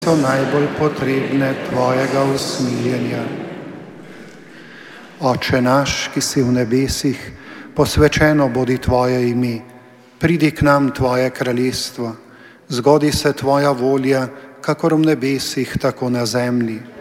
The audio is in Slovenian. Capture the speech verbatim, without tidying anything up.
so najbolj potrebne tvojega usmiljenja. Oče naš, ki si v nebesih, posvečeno bodi tvoje ime, pridi k nam tvoje kraljestvo, zgodi se tvoja volja, kakor v nebesih, tako na zemlji.